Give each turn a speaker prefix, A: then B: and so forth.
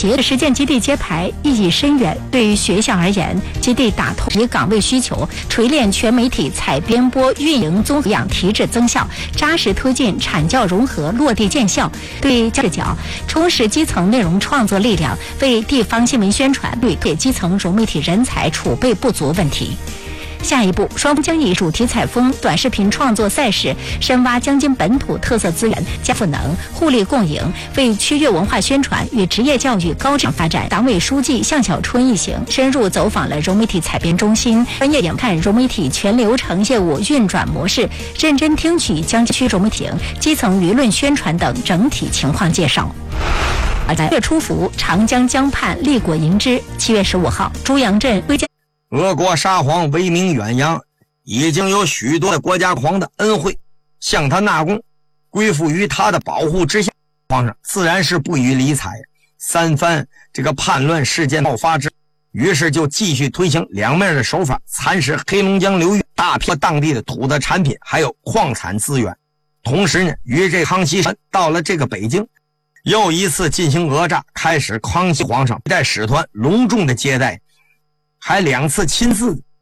A: 协实践基地揭牌意义深远。对于学校而言，基地打通以岗位需求，锤炼全媒体采编播运营综合养提质增效，扎实推进产教融合落地见效。对视角，充实基层内容创作力量，为地方新闻宣传对基层融媒体人才储备不足问题。下一步，双方将以主题采风、短视频创作赛事，深挖江津本土特色资源，加赋能，互利共赢，为区域文化宣传与职业教育高质量发展。党委书记向小春一行深入走访了融媒体采编中心，专业研看融媒体全流程业务运转模式，认真听取江津区融媒体基层舆论宣传等整体情况介绍。月初伏，长江江畔立果迎之。7月15号，朱阳镇归江。
B: 俄国沙皇为名远扬，已经有许多的国家皇的恩惠向他纳贡，归附于他的保护之下。皇上自然是不予理睬。三番这个叛乱事件爆发之，于是就继续推行两面的手法，蚕食黑龙江流域大批当地的土特产品还有矿产资源。同时呢，与这康熙到了这个北京，又一次进行讹诈，开始康熙皇上带使团隆重的接待，还2次亲自